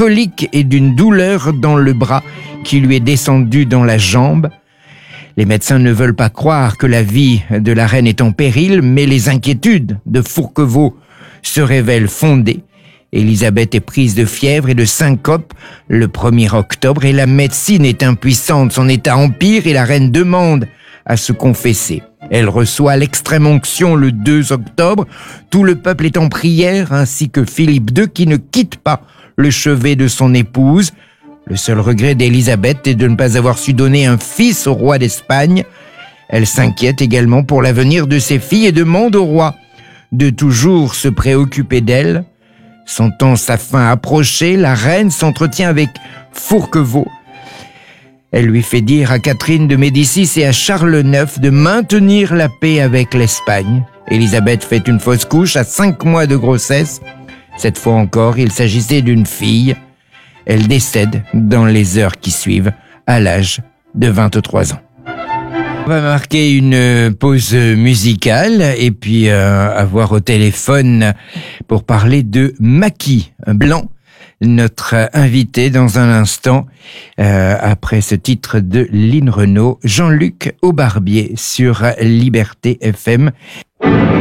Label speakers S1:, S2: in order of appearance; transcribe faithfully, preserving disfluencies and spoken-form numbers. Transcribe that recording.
S1: colique et d'une douleur dans le bras qui lui est descendue dans la jambe. Les médecins ne veulent pas croire que la vie de la reine est en péril, mais les inquiétudes de Fourquevaux se révèlent fondées. Élisabeth est prise de fièvre et de syncope le premier octobre et la médecine est impuissante, son état empire et la reine demande à se confesser. Elle reçoit l'extrême onction le deux octobre, tout le peuple est en prière ainsi que Philippe deux qui ne quitte pas le chevet de son épouse. Le seul regret d'Élisabeth est de ne pas avoir su donner un fils au roi d'Espagne. Elle s'inquiète également pour l'avenir de ses filles et demande au roi de toujours se préoccuper d'elles. Sentant sa fin approcher, la reine s'entretient avec Fourquevaux. Elle lui fait dire à Catherine de Médicis et à Charles neuf de maintenir la paix avec l'Espagne. Élisabeth fait une fausse couche à cinq mois de grossesse. Cette fois encore, il s'agissait d'une fille. Elle décède dans les heures qui suivent, à l'âge de vingt-trois ans. On va marquer une pause musicale et puis euh, avoir au téléphone pour parler de Maquis Blanc, notre invité dans un instant, euh, après ce titre de Lynn Renaud, Jean-Luc Aubarbier sur Liberté F M.